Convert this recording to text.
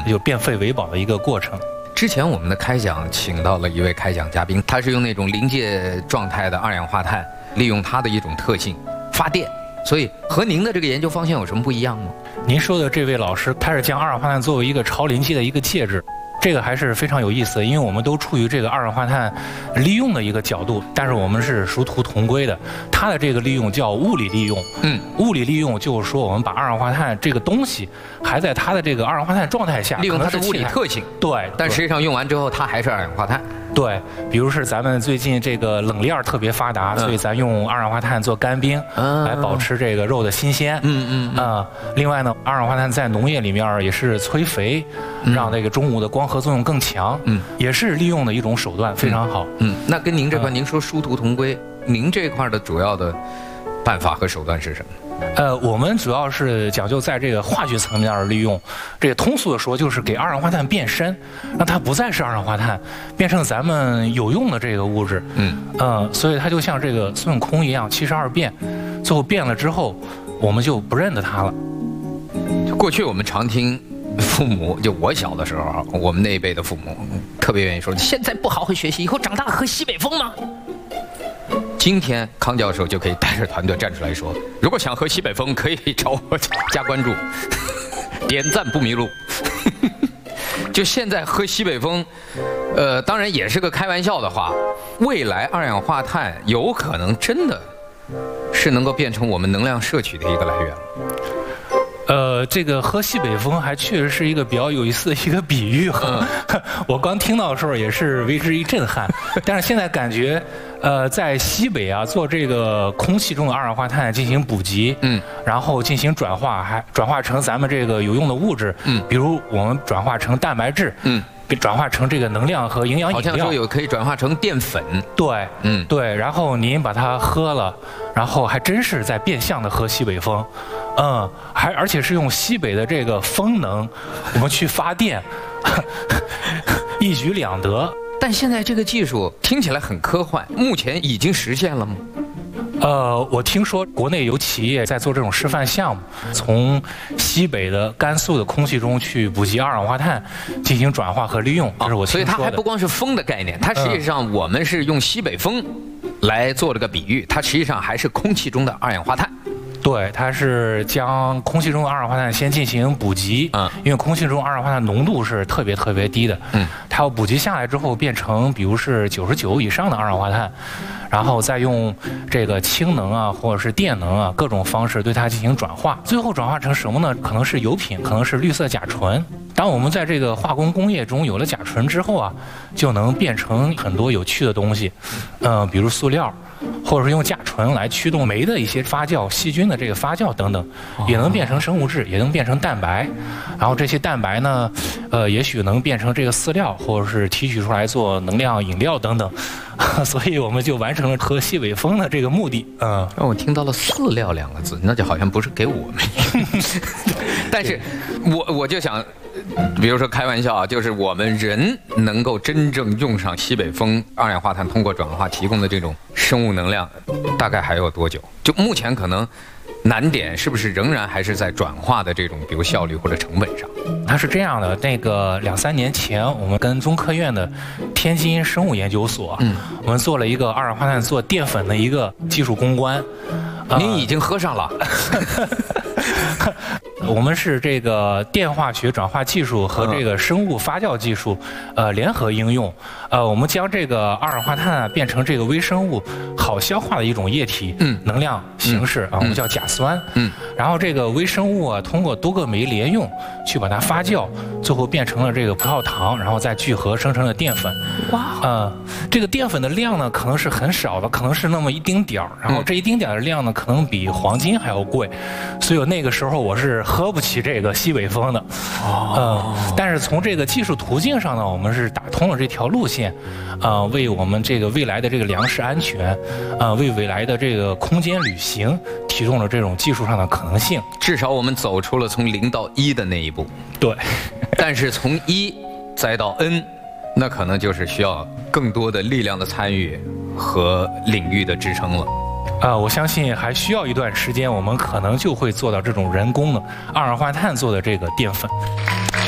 就变废为宝的一个过程。 之前我们的开讲请到了一位开讲嘉宾，他是用那种临界状态的二氧化碳，利用它的一种特性发电，所以和您的这个研究方向有什么不一样吗？ 您说的这位老师，他是将二氧化碳作为一个超临界的一个介质。这个还是非常有意思的，因为我们都处于这个二氧化碳利用的一个角度，但是我们是殊途同归的。它的这个利用叫物理利用，物理利用就是说我们把二氧化碳这个东西还在它的这个二氧化碳状态下， 利用它的物理特性， 对， 但实际上用完之后它还是二氧化碳。 对，比如是咱们最近这个冷链特别发达，所以咱用二氧化碳做干冰，来保持这个肉的新鲜。另外呢，二氧化碳在农业里面也是催肥，让这个中午的光合作用更强。也是利用的一种手段，非常好。 那跟您这块，您说殊途同归，您这块的主要的办法和手段是什么？ 我们主要是讲究在这个化学层面的利用，这个通俗的说就是给二氧化碳变身，让它不再是二氧化碳，变成咱们有用的这个物质。所以它就像这个孙悟空一样，72变，最后变了之后，我们就不认得它了。 过去我们常听父母，就我小的时候，我们那一辈的父母特别愿意说，现在不好好学习，以后长大喝西北风吗？今天康教授就可以带着团队站出来说，如果想喝西北风，可以找我加关注，点赞不迷路。就现在喝西北风，当然也是个开玩笑的话，未来二氧化碳有可能真的是能够变成我们能量摄取的一个来源。 这个喝西北风还确实是一个比较有意思的一个比喻哈。我刚听到的时候也是为之一震撼，但是现在感觉，在西北啊做这个空气中的二氧化碳进行补给，然后进行转化，还转化成咱们这个有用的物质，比如我们转化成蛋白质，转化成这个能量和营养饮料， 好像说有可以转化成淀粉。 对，对，然后您把它喝了，然后还真是在变相的喝西北风，而且是用西北的这个风能，我们去发电，一举两得。 但现在这个技术听起来很科幻，目前已经实现了吗？ 我听说国内有企业在做这种示范项目，从西北的甘肃的空气中去补给二氧化碳，进行转化和利用。这是我听说的。 所以它还不光是风的概念，它实际上我们是用西北风来做这个比喻，它实际上还是空气中的二氧化碳。 对，它是将空气中的二氧化碳先进行补给，因为空气中二氧化碳浓度是特别低的，它要补给下来之后变成比如是99以上的二氧化碳，然后再用这个氢能啊或者是电能啊各种方式对它进行转化，最后转化成什么呢？可能是油品，可能是绿色甲醇。当我们在这个化工工业中有了甲醇之后啊，就能变成很多有趣的东西，比如塑料，或者是用甲醇来驱动酶的一些发酵、细菌的这个发酵等等，也能变成生物质，也能变成蛋白。然后这些蛋白呢，也许能变成这个饲料，或者是提取出来做能量饮料等等。所以我们就完成了喝西北风的这个目的。 让我听到了饲料两个字，那就好像不是给我们。但是我就想，比如说开玩笑啊，就是我们人能够真正用上西北风二氧化碳通过转化提供的这种生物能量，大概还有多久？就目前可能难点是不是仍然还是在转化的这种，比如效率或者成本上？ 它是这样的，那个2-3年前，我们跟中科院的天津生物研究所，我们做了一个二氧化碳做淀粉的一个技术攻关。 您已经喝上了。 我们是这个电化学转化技术和这个生物发酵技术，联合应用。我们将这个二氧化碳变成这个微生物好消化的一种液体，能量形式啊，我们叫甲酸。然后这个微生物啊，通过多个酶联用去把它发酵，最后变成了这个葡萄糖，然后再聚合生成了淀粉。哇！这个淀粉的量呢，可能是很少的，可能是那么一丁点儿，然后这一丁点儿的量呢，可能比黄金还要贵，所以那个时候我是喝不起这个西北风的。但是从这个技术途径上呢，我们是打通了这条路线，为我们这个未来的这个粮食安全，为未来的这个空间旅行提供了这种技术上的可能性。 至少我们走出了从0到1的那一步。 对， 但是从1再到 N， 那可能就是需要更多的力量的参与和领域的支撑了。 我相信还需要一段时间，我们可能就会做到这种人工的二氧化碳做的这个淀粉。